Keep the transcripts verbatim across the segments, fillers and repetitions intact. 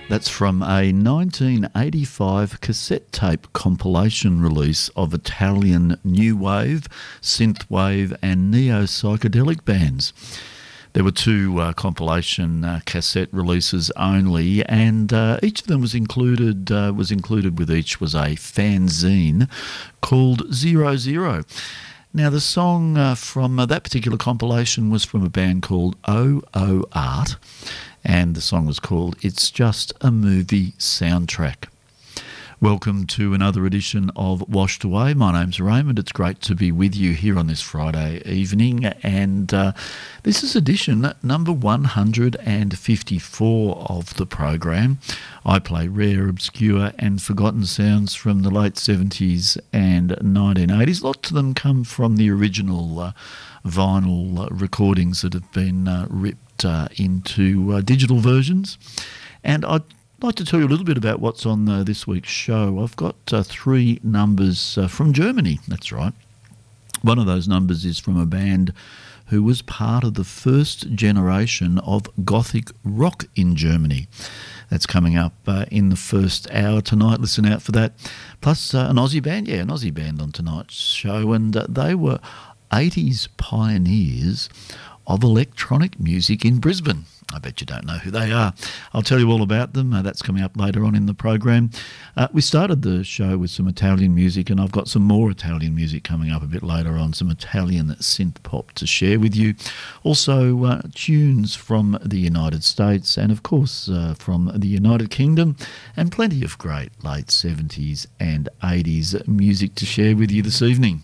That's from a nineteen eighty-five cassette tape compilation release of Italian new wave, synthwave and neo-psychedelic bands. There were two uh, compilation uh, cassette releases only, and uh, each of them was included uh, was included with each was a fanzine called Zero Zero. Now, the song uh, from uh, that particular compilation was from a band called O O Art, and the song was called It's Just a Movie Soundtrack. Welcome to another edition of Washed Away. My name's Raymond. It's great to be with you here on this Friday evening, and uh, this is edition number one hundred fifty-four of the program. I play rare, obscure and forgotten sounds from the late seventies and nineteen eighties. Lots of them come from the original uh, vinyl uh, recordings that have been uh, ripped uh, into uh, digital versions. And I'd like to tell you a little bit about what's on uh, this week's show. I've got uh, three numbers uh, from Germany, that's right. One of those numbers is from a band who was part of the first generation of Gothic rock in Germany. That's coming up uh, in the first hour tonight. Listen out for that. Plus uh, an Aussie band, yeah, an Aussie band on tonight's show. And uh, they were eighties pioneers of electronic music in Brisbane. I bet you don't know who they are. I'll tell you all about them. Uh, that's coming up later on in the program. Uh, we started the show with some Italian music, and I've got some more Italian music coming up a bit later on, some Italian synth pop to share with you. Also, uh, tunes from the United States and, of course, uh, from the United Kingdom, and plenty of great late seventies and eighties music to share with you this evening.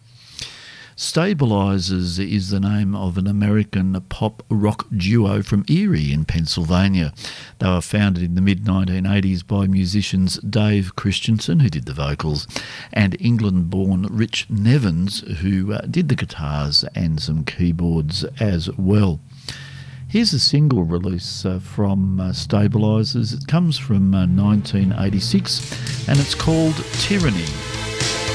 Stabilizers is the name of an American pop rock duo from Erie in Pennsylvania. They were founded in the mid nineteen eighties by musicians Dave Christensen, who did the vocals, and England-born Rich Nevins, who uh, did the guitars and some keyboards as well. Here's a single release uh, from uh, Stabilizers. It comes from uh, nineteen eighty-six, and it's called Tyranny.